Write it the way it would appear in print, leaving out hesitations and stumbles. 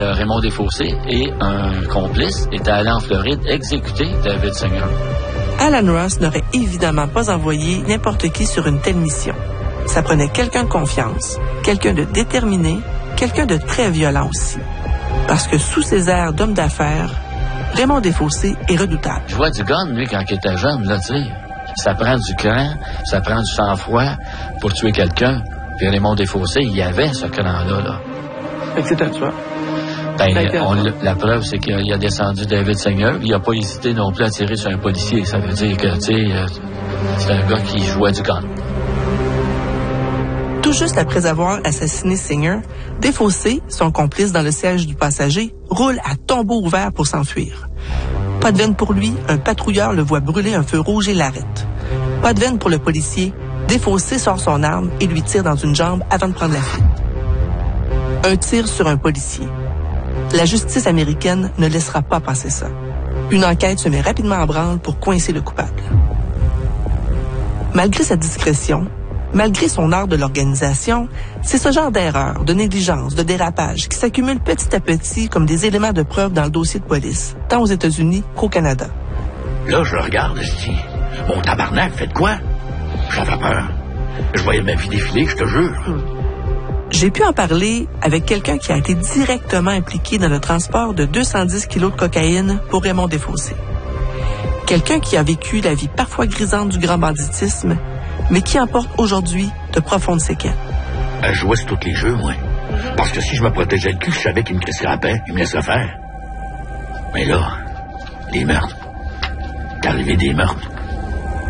Raymond Desfossés et un complice étaient allés en Floride exécuter David Singer. Alan Ross n'aurait évidemment pas envoyé n'importe qui sur une telle mission. Ça prenait quelqu'un de confiance, quelqu'un de déterminé, quelqu'un de très violent aussi. Parce que sous ses airs d'homme d'affaires, Raymond Desfossés est redoutable. Je vois du gun, lui, quand il était jeune, là, tu sais. Ça prend du cran, ça prend du sang-froid pour tuer quelqu'un. Puis Raymond Desfossés, il y avait ce cran-là, là. Fait que c'est un tueur. La preuve, c'est qu'il a descendu David Singer. Il n'a pas hésité non plus à tirer sur un policier. Ça veut dire que, tu sais, c'est un gars qui jouait du gun. Tout juste après avoir assassiné Singer, Desfossés, son complice dans le siège du passager, roule à tombeau ouvert pour s'enfuir. Pas de veine pour lui, un patrouilleur le voit brûler un feu rouge et l'arrête. Pas de veine pour le policier, Desfossés sort son arme et lui tire dans une jambe avant de prendre la fuite. Un tir sur un policier. La justice américaine ne laissera pas passer ça. Une enquête se met rapidement en branle pour coincer le coupable. Malgré sa discrétion, malgré son art de l'organisation, c'est ce genre d'erreur, de négligence, de dérapage qui s'accumule petit à petit comme des éléments de preuve dans le dossier de police, tant aux États-Unis qu'au Canada. Là, je le regarde, je dis, mon tabarnak, faites quoi? J'avais peur. Je voyais ma vie défiler, je te jure. J'ai pu en parler avec quelqu'un qui a été directement impliqué dans le transport de 210 kilos de cocaïne pour Raymond Desfossés. Quelqu'un qui a vécu la vie parfois grisante du grand banditisme, mais qui en porte aujourd'hui de profondes séquelles. Je jouais sur tous les jeux, moi. Parce que si je me protégeais le cul, je savais qu'il me crisserait la paix, il me laisserait faire. Mais là, les meurtres. T'es arrivé des meurtres.